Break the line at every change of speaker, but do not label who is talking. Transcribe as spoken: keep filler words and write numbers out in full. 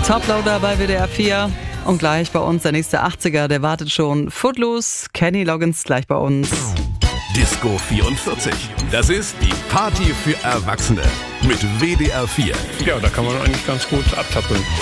Toploader bei W D R vier. Und gleich bei uns der nächste achtziger, der wartet schon. Footloose, Kenny Loggins gleich bei uns.
Disco vierundvierzig. Das ist die Party für Erwachsene mit W D R vier.
Ja, da kann man eigentlich ganz gut abtappeln.